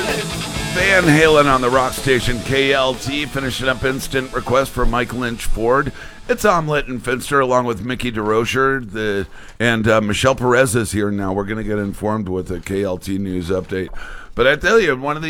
Van Halen on the rock station KLT, finishing up Instant Request for Mike Lynch Ford. It's Omelette and Finster along with Mickey DeRocher. And Michelle Perez is here now. We're going to get informed with a KLT news update. But I tell you, one of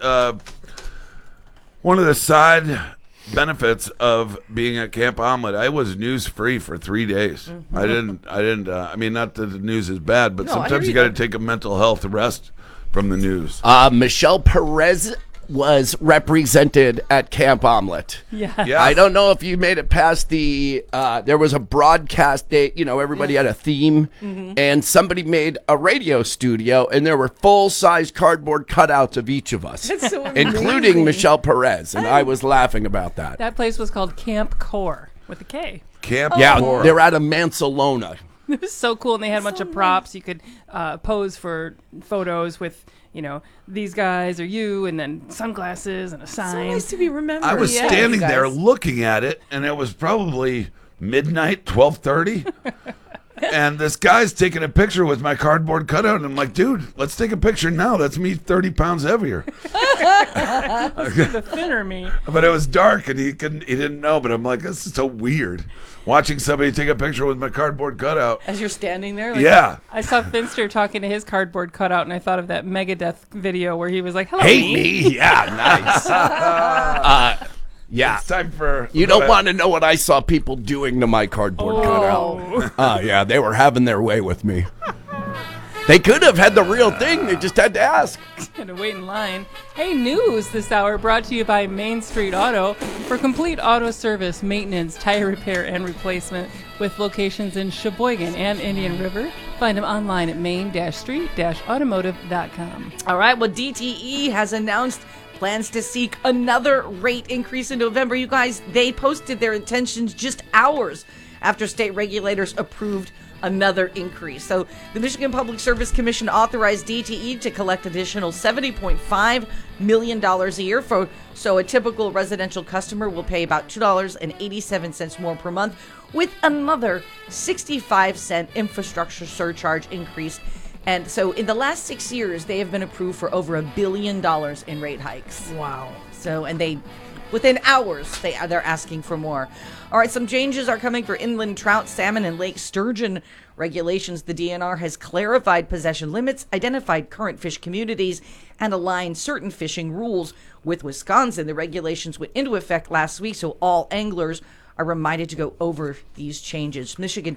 the side benefits of being at Camp Omelette, I was news free for 3 days. Mm-hmm. I mean, not that the news is bad, but sometimes you got to take a mental health rest from the news. Michelle Perez was represented at Camp Omelette. Yeah. I don't know if you made it past the, there was a broadcast day, everybody had a theme, and somebody made a radio studio, and there were full-size cardboard cutouts of each of us, That's so including Michelle Perez, and I was laughing about that. That place was called Camp Core with a K. Camp Yeah, Core. they're out of Mansalona. It was so cool, and they had a bunch of props. You could pose for photos with, these guys or you, and then sunglasses and a sign. So nice to be remembered. I was standing there looking at it, and it was probably midnight, 12:30. And this guy's taking a picture with my cardboard cutout, and I'm like, dude, let's take a picture now. That's me 30 pounds heavier. The thinner me. But it was dark, and he didn't know, but I'm like, this is so weird. Watching somebody take a picture with my cardboard cutout. As you're standing there? Yeah. I saw Finster talking to his cardboard cutout, and I thought of that Megadeth video where he was like, hello, Hate me? Yeah, nice. Yeah. It's time for... You don't want to know what I saw people doing to my cardboard cutout. Yeah, they were having their way with me. They could have had the real thing. They just had to ask. Had to wait in line. Hey, news this hour brought to you by Main Street Auto. For complete auto service, maintenance, tire repair, and replacement with locations in Sheboygan and Indian River. Find them online at main-street-automotive.com. All right, well, DTE has announced plans to seek another rate increase in November. You guys, they posted their intentions just hours after state regulators approved another increase. So the Michigan Public Service Commission authorized DTE to collect additional $70.5 million a year. So a typical residential customer will pay about $2.87 more per month, with another 65-cent infrastructure surcharge increase. And so in the last 6 years, they have been approved for over $1 billion in rate hikes. Wow. So, and within hours, they're asking for more. All right, some changes are coming for inland trout, salmon, and lake sturgeon regulations. The DNR has clarified possession limits, identified current fish communities, and aligned certain fishing rules with Wisconsin. The regulations went into effect last week, so all anglers are reminded to go over these changes.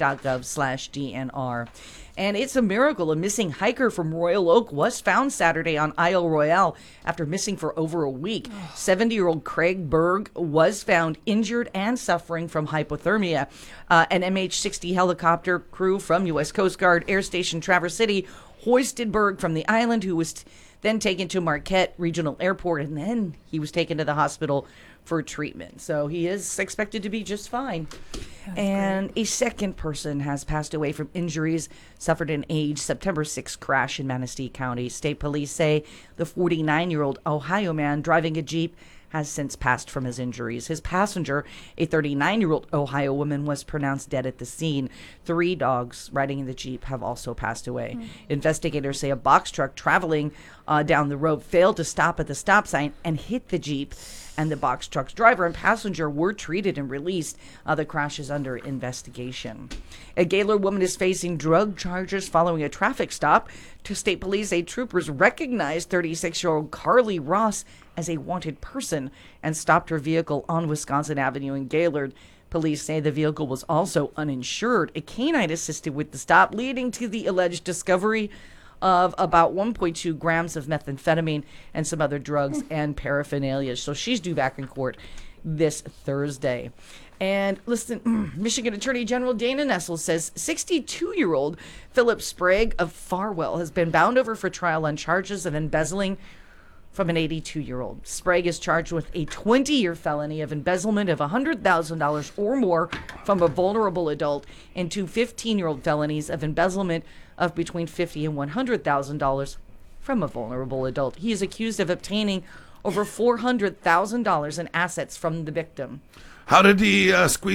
Michigan.gov/DNR. And it's a miracle. A missing hiker from Royal Oak was found Saturday on Isle Royale after missing for over a week. 70-year-old Craig Berg was found injured and suffering from hypothermia. An MH-60 helicopter crew from U.S. Coast Guard Air Station Traverse City hoisted Berg from the island, who was then taken to Marquette Regional Airport, and then he was taken to the hospital for treatment. So he is expected to be just fine. And a second person has passed away from injuries suffered in a September 6th crash in Manistee County. State police say the 49-year-old Ohio man driving a Jeep has since passed from his injuries. His passenger, a 39-year-old Ohio woman, was pronounced dead at the scene. 3 dogs riding in the Jeep have also passed away. Investigators say a box truck traveling down the road failed to stop at the stop sign and hit the Jeep, and the box truck's driver and passenger were treated and released. The crash is under investigation. A Gaylord woman is facing drug charges following a traffic stop. To state police, troopers recognized 36-year-old Carly Ross as a wanted person and stopped her vehicle on Wisconsin Avenue in Gaylord. Police say the vehicle was also uninsured. A canine assisted with the stop, leading to the alleged discovery of about 1.2 grams of methamphetamine and some other drugs and paraphernalia. So she's due back in court this Thursday. And listen, Michigan Attorney General Dana Nessel says 62-year-old Philip Sprague of Farwell has been bound over for trial on charges of embezzling from an 82-year-old. Sprague is charged with a 20-year felony of embezzlement of $100,000 or more from a vulnerable adult and 2 15-year-old felonies of embezzlement of between $50,000 and $100,000 from a vulnerable adult. He is accused of obtaining over $400,000 in assets from the victim. How did he squeeze